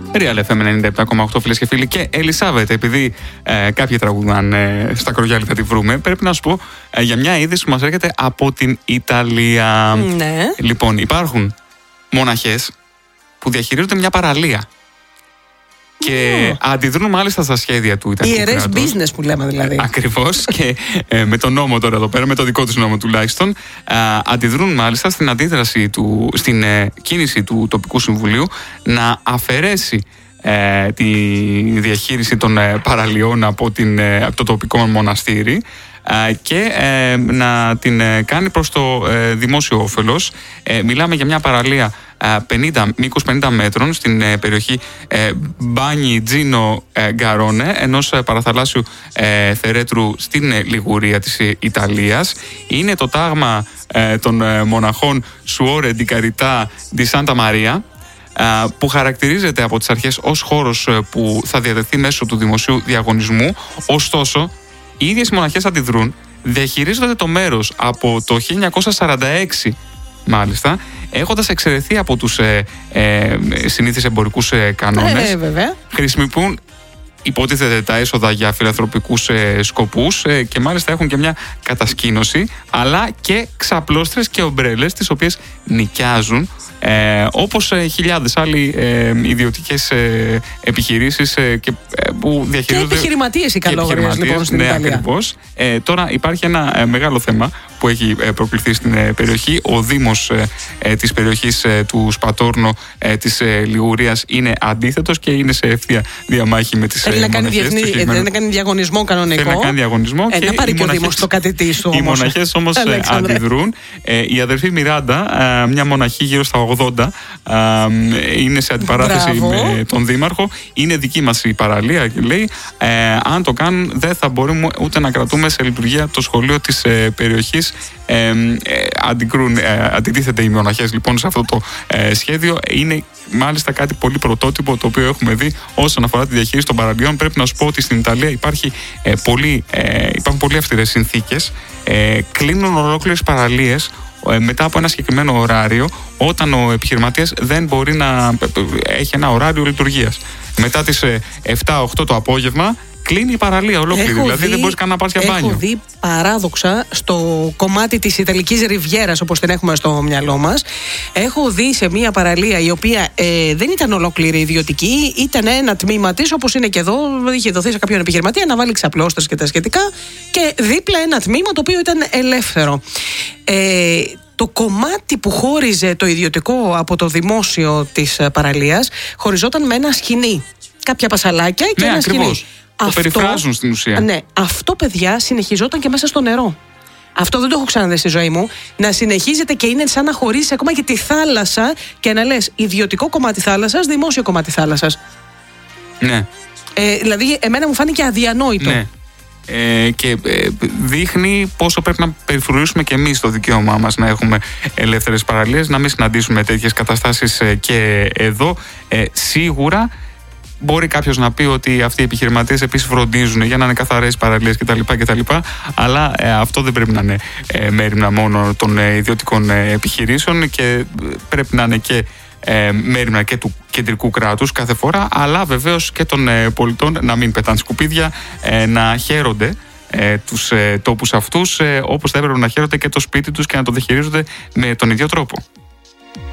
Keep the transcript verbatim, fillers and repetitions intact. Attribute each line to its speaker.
Speaker 1: Real εφ εμ ενενήντα επτά κόμμα οκτώ, φίλες και φίλοι. Και Ελισάβετ, επειδή ε, κάποιοι τραγουδάν ε, στα κοριάλι θα τη βρούμε, πρέπει να σου πω ε, για μια είδηση που μας έρχεται από την Ιταλία.
Speaker 2: Ναι.
Speaker 1: Λοιπόν, υπάρχουν μοναχές που διαχειρίζονται μια παραλία. Και oh. αντιδρούν μάλιστα στα σχέδια του Ιταλικού
Speaker 2: Ιερές
Speaker 1: κράτους.
Speaker 2: business που λέμε δηλαδή.
Speaker 1: Ακριβώς. Και ε, με τον νόμο τώρα εδώ πέρα, με το δικό τους νόμο τουλάχιστον, ε, αντιδρούν μάλιστα στην αντίδραση του, στην ε, κίνηση του τοπικού συμβουλίου να αφαιρέσει ε, τη διαχείριση των ε, παραλιών από, την, ε, από το τοπικό μοναστήρι ε, και ε, να την ε, κάνει προς το ε, δημόσιο όφελος. Ε, μιλάμε για μια παραλία πενήντα, μήκος πενήντα μέτρων στην ε, περιοχή ε, Μπάνι Τζίνο ε, Γκαρόνε, ενός ε, παραθαλάσσιου ε, θερέτρου στην ε, Λιγουρία της ε, Ιταλίας. Είναι το τάγμα ε, των ε, μοναχών Σουόρε ντι Καριτά ντι Σάντα Μαρία, ε, που χαρακτηρίζεται από τις αρχές ως χώρος ε, που θα διατεθεί μέσω του δημοσίου διαγωνισμού. Ωστόσο, οι ίδιες οι μοναχές αντιδρούν, διαχειρίζονται το μέρος από το χίλια εννιακόσια σαράντα έξι μάλιστα, έχοντας εξαιρεθεί από τους ε, ε, συνήθεις εμπορικούς ε, κανόνες.
Speaker 2: Ε, βέβαια.
Speaker 1: Χρησιμοποιούν, υποτίθεται, τα έσοδα για φιλανθρωπικούς ε, σκοπούς ε, και μάλιστα έχουν και μια κατασκήνωση, αλλά και ξαπλώστρες και ομπρέλες, τις οποίες νοικιάζουν, ε, όπως ε, χιλιάδες άλλοι ε, ιδιωτικές ε, επιχειρήσεις ε, και, ε, που διαχειρίζονται. Και
Speaker 2: επιχειρηματίες οι καλόγριες, λοιπόν, στην
Speaker 1: ναι,
Speaker 2: Ιταλία.
Speaker 1: Ακριβώς. Ε, τώρα υπάρχει ένα ε, μεγάλο θέμα που έχει ε, προκληθεί στην ε, περιοχή. Ο Δήμος ε, ε, της περιοχής ε, του Σπατόρνο ε, της ε, Λιγουρίας είναι αντίθετος και είναι σε ευθεία διαμάχη με τις
Speaker 2: Θέλει
Speaker 1: ε,
Speaker 2: να κάνει,
Speaker 1: μοναχές.
Speaker 2: διεθνή, θέλει να κάνει διαγωνισμό κανονικό.
Speaker 1: Θέλει να κάνει διαγωνισμό.
Speaker 2: Ε,
Speaker 1: και
Speaker 2: να πάρει
Speaker 1: οι
Speaker 2: και
Speaker 1: μοναχές,
Speaker 2: ο Δήμος το κάτι της του.
Speaker 1: Οι μοναχές όμως ε, αντιδρούν. Ε, η αδερφή Μιράντα, ε, μια μοναχή γύρω στα ογδόντα, ε, είναι σε αντιπαράθεση
Speaker 2: Μπράβο.
Speaker 1: με τον Δήμαρχο. Είναι δική μας η παραλία και λέει, ε, αν το κάνουν δεν θα μπορούμε ούτε να κρατούμε σε λειτουργία το σχολείο της ε, περιοχής. Ε, ε, αντικρούν, ε, αντιτίθεται οι μοναχές λοιπόν σε αυτό το ε, σχέδιο. Είναι μάλιστα κάτι πολύ πρωτότυπο το οποίο έχουμε δει όσον αφορά τη διαχείριση των παραλίων. Πρέπει να σου πω ότι στην Ιταλία υπάρχει, ε, πολύ, ε, υπάρχουν πολύ αυστηρές συνθήκες. Ε, κλείνουν ολόκληρες παραλίες ε, μετά από ένα συγκεκριμένο ωράριο, όταν ο επιχειρηματίας δεν μπορεί να έχει ένα ωράριο λειτουργίας. Μετά τις ε, επτά οκτώ το απόγευμα κλείνει η παραλία ολόκληρη,
Speaker 2: έχω
Speaker 1: δηλαδή
Speaker 2: δει,
Speaker 1: δεν μπορείς καν να πας για μπάνιο.
Speaker 2: Έχω δει παράδοξα στο κομμάτι της Ιταλικής Ριβιέρας, όπως την έχουμε στο μυαλό μας. Έχω δει σε μια παραλία η οποία ε, δεν ήταν ολόκληρη ιδιωτική, ήταν ένα τμήμα της, όπως είναι και εδώ, είχε δοθεί σε κάποιον επιχειρηματία να βάλει ξαπλώστρες και τα σχετικά, και δίπλα ένα τμήμα το οποίο ήταν ελεύθερο. Ε, Το κομμάτι που χώριζε το ιδιωτικό από το δημόσιο της παραλίας χωριζόταν με ένα σκοινί. Κάποια πασαλάκια και
Speaker 1: ναι,
Speaker 2: ένα
Speaker 1: ακριβώς.
Speaker 2: σκοινί.
Speaker 1: Το
Speaker 2: Αυτό,
Speaker 1: περιφράζουν στην ουσία.
Speaker 2: Ναι, αυτό, παιδιά, συνεχιζόταν και μέσα στο νερό. Αυτό δεν το έχω ξαναδεί στη ζωή μου. Να συνεχίζεται και είναι σαν να χωρίσει ακόμα και τη θάλασσα και να λες ιδιωτικό κομμάτι θάλασσας, δημόσιο κομμάτι θάλασσας.
Speaker 1: Ναι.
Speaker 2: Ε, δηλαδή, εμένα μου φάνηκε αδιανόητο.
Speaker 1: Ναι. Ε, και ε, δείχνει πόσο πρέπει να περιφρουρήσουμε και εμείς το δικαίωμά μας να έχουμε ελεύθερες παραλίες, να μην συναντήσουμε τέτοιες καταστάσεις ε, και εδώ. Ε, σίγουρα μπορεί κάποιος να πει ότι αυτοί οι επιχειρηματίες επίσης φροντίζουν για να είναι καθαρές παραλίες κτλ. κτλ. Αλλά ε, αυτό δεν πρέπει να είναι ε, μέριμνα μόνο των ε, ιδιωτικών ε, επιχειρήσεων και πρέπει να είναι και ε, μέριμνα και του κεντρικού κράτους κάθε φορά, αλλά βεβαίως και των ε, πολιτών να μην πετάνε σκουπίδια, ε, να χαίρονται ε, τους ε, τόπους αυτούς ε, όπως θα έπρεπε να χαίρονται και το σπίτι τους και να το διαχειρίζονται με τον ίδιο τρόπο.